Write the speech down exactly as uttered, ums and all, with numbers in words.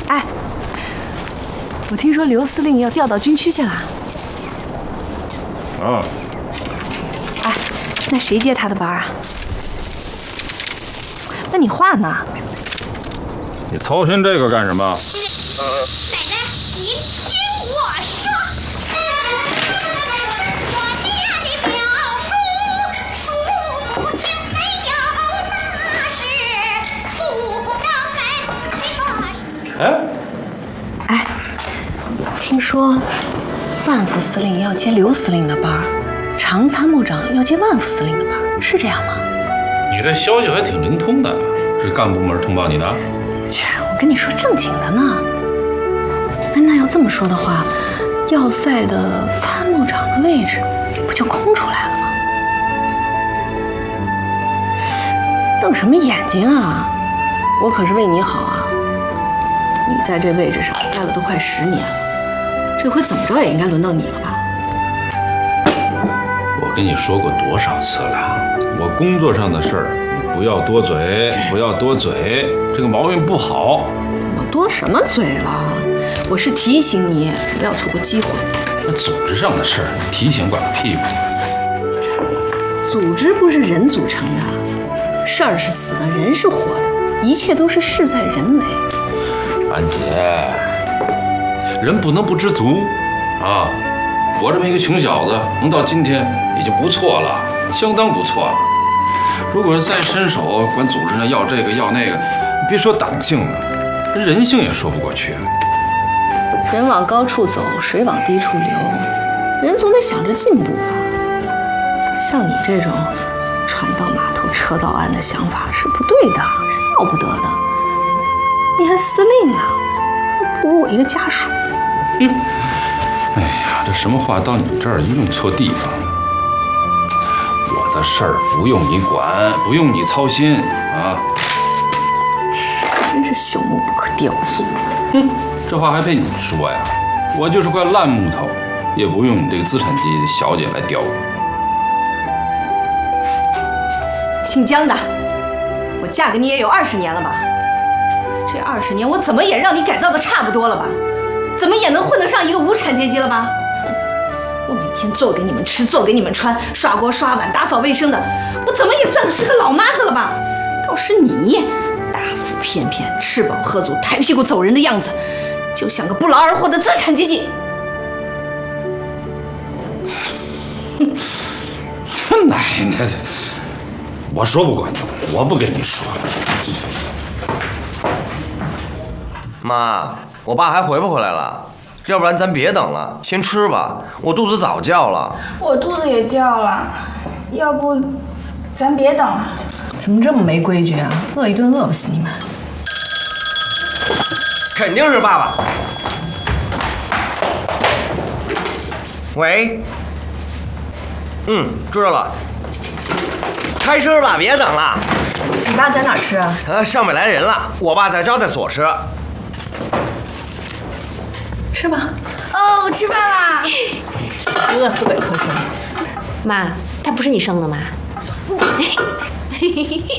哎，我听说刘司令要调到军区去了。 啊。 哎，那谁接他的班啊？那你话呢？ 你操心这个干什么？ 奶奶，您听我说，我家的表叔数不清，没有大事，不高该哎， 哎，听说万副司令要接刘司令的班，常参谋长要接万副司令的班，是这样吗？ 你这消息还挺灵通的，是干部门通报你的？ 切，我跟你说正经的呢。哎，那要这么说的话，要塞的参谋长的位置不就空出来了吗？瞪什么眼睛啊！我可是为你好啊！你在这位置上待了都快十年了，这回怎么着也应该轮到你了吧？ 我跟你说过多少次了，我工作上的事儿，你不要多嘴，不要多嘴，这个毛病不好。 我多什么嘴了？我是提醒你不要错过机会。 那组织上的事儿，提醒管个屁股。 组织不是人组成的，事儿是死的，人是活的，一切都是事在人为。 安姐，人不能不知足啊！我这么一个穷小子，能到今天已经不错了，相当不错了。如果再伸手管组织呢要这个要那个，你别说党性了，人性也说不过去了。 人往高处走，水往低处流，人总得想着进步吧。像你这种船到码头车到岸的想法是不对的，是要不得的。你还司令呢，不如我一个家属。 嗯，哎呀，这什么话到你这儿用错地方了。我的事儿不用你管，不用你操心啊。 真是朽木不可雕也。 哼，这话还配你说呀？我就是块烂木头，也不用你这个资产阶级的小姐来雕我。 姓姜的，我嫁给你也有二十年了吧？这二十年我怎么也让你改造的差不多了吧？怎么也能混得上一个无产阶级了吧？我每天做给你们吃，做给你们穿，刷锅刷碗，打扫卫生的，我怎么也算是个老妈子了吧？倒是你，大腹便便，吃饱喝足，抬屁股走人的样子，就像个不劳而获的资产阶级。 哼，奶奶，我说不管用，我不跟你说。 妈，我爸还回不回来了？要不然咱别等了，先吃吧，我肚子早叫了。 我肚子也叫了，要不咱别等了。 怎么这么没规矩啊？饿一顿饿不死你们。 肯定是爸爸。喂。嗯，知道了。开吃吧，别等了。 你爸在哪儿吃啊？ 呃，上面来人了，我爸在招待所吃。 吃吧。 哦，我吃饭啦。 饿死本科生。 妈，他不是你生的吗？